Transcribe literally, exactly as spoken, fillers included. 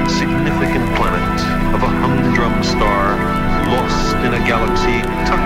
insignificant planet of a humdrum star lost in a galaxy tucked